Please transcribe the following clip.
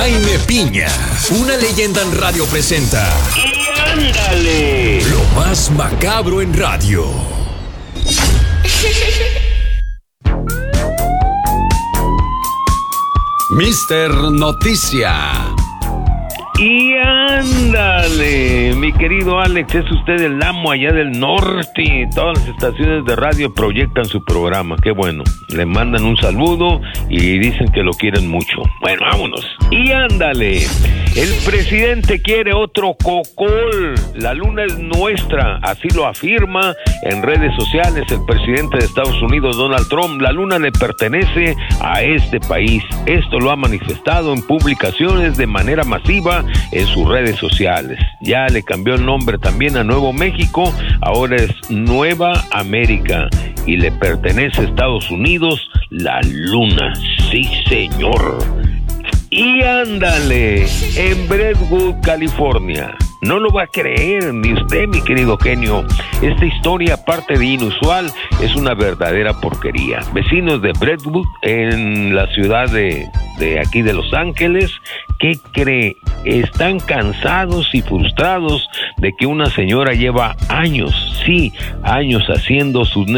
Jaime Piña, una leyenda en radio presenta. ¡Y ándale! Lo más macabro en radio. Mister Noticia. ¡Y ándale! Mi querido Alex, es usted el amo allá del norte. Todas las estaciones de radio proyectan su programa. ¡Qué bueno! Le mandan un saludo y dicen que lo quieren mucho. Bueno, vámonos. ¡Y ándale! El presidente quiere otro cocol. La luna es nuestra, así lo afirma en redes sociales el presidente de Estados Unidos, Donald Trump. La luna le pertenece a este país. Esto lo ha manifestado en publicaciones de manera masiva en sus redes sociales. Ya le cambió el nombre también a Nuevo México, ahora es Nueva América y le pertenece a Estados Unidos la luna. Sí, señor. Y ándale, en Brentwood, California. No lo va a creer ni usted, mi querido genio. Esta historia, aparte de inusual, es una verdadera porquería. Vecinos de Brentwood, en la ciudad de aquí de Los Ángeles, ¿qué cree? Están cansados y frustrados de que una señora lleva años, sí, años haciendo sus